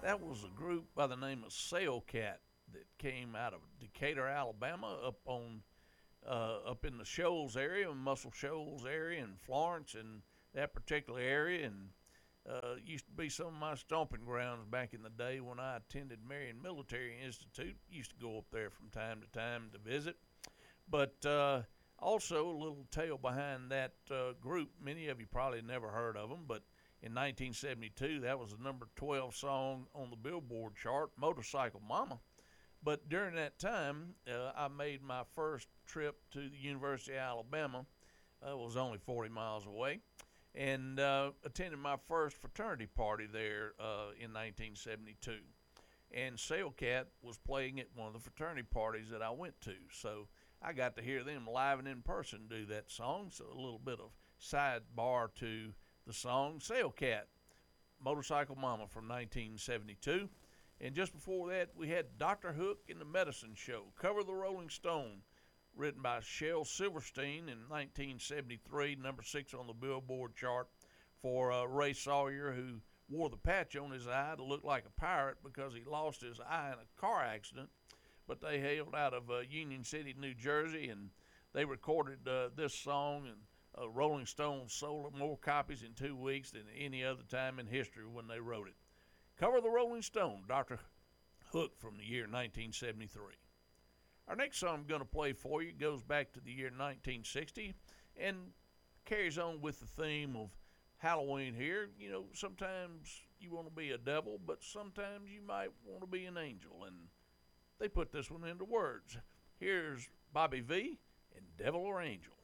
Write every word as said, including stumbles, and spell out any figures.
That was a group by the name of Sailcat that came out of Decatur, Alabama, up on uh, up in the Shoals area, Muscle Shoals area, and Florence, and that particular area, and uh, used to be some of my stomping grounds back in the day when I attended Marion Military Institute. Used to go up there from time to time to visit. But uh, also, a little tale behind that uh, group. Many of you probably never heard of them, but in nineteen seventy-two, that was the number twelve song on the Billboard chart, Motorcycle Mama. But during that time, uh, I made my first trip to the University of Alabama. Uh, it was only forty miles away, and uh, attended my first fraternity party there uh, in nineteen seventy-two. And Sailcat was playing at one of the fraternity parties that I went to. So I got to hear them live and in person do that song. So a little bit of sidebar to the song Sailcat, Motorcycle Mama from nineteen seventy-two. And just before that, we had Doctor Hook and the Medicine Show, Cover the Rolling Stone, written by Shel Silverstein in nineteen seventy-three, number six on the Billboard chart, for uh, Ray Sawyer, who wore the patch on his eye to look like a pirate because he lost his eye in a car accident. But they hailed out of uh, Union City, New Jersey, and they recorded uh, this song, and uh, Rolling Stones sold more copies in two weeks than any other time in history when they wrote it. Cover the Rolling Stone, Doctor Hook from the year nineteen seventy-three. Our next song I'm going to play for you goes back to the year nineteen sixty and carries on with the theme of Halloween here. You know, sometimes you want to be a devil, but sometimes you might want to be an angel, and they put this one into words. Here's Bobby V and Devil or Angel.